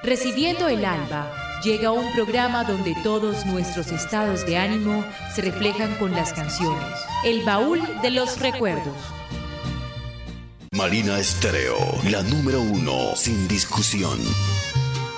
Recibiendo el alba, llega un programa donde todos nuestros estados de ánimo se reflejan con las canciones. El baúl de los recuerdos. Marina Estéreo, la número 1, sin discusión.